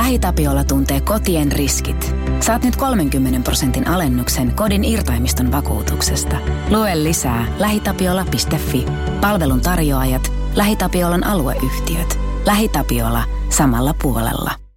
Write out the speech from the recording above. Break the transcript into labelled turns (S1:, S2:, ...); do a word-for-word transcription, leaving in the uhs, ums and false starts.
S1: LähiTapiola tuntee kotien riskit. Saat nyt kolmenkymmenen prosentin alennuksen kodin irtaimiston vakuutuksesta. Lue lisää lähitapiola piste fi. Palvelun tarjoajat, LähiTapiolan alueyhtiöt. LähiTapiola samalla puolella.